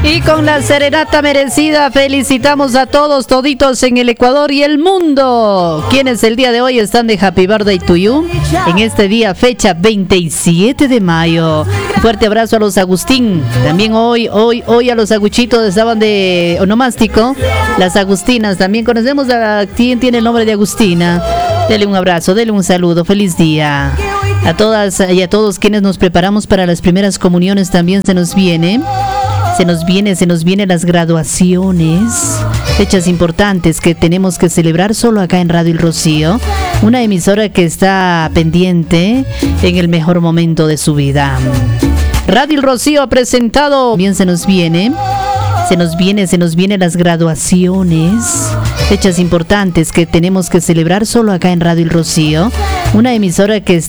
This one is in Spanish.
Y con la serenata merecida felicitamos a todos, toditos en el Ecuador y el mundo, quienes el día de hoy están de Happy Birthday to you, en este día, fecha 27 de mayo. Un fuerte abrazo a los Agustín, también hoy a los aguchitos estaban de onomástico, las Agustinas, también conocemos a quien tiene el nombre de Agustina. Dele un abrazo, dele un saludo, feliz día. A todas y a todos quienes nos preparamos para las primeras comuniones también se nos vienen las graduaciones, fechas importantes que tenemos que celebrar solo acá en Radio El Rocío, una emisora que está pendiente en el mejor momento de su vida. Radio El Rocío ha presentado, también se nos vienen las graduaciones, fechas importantes que tenemos que celebrar solo acá en Radio El Rocío, una emisora que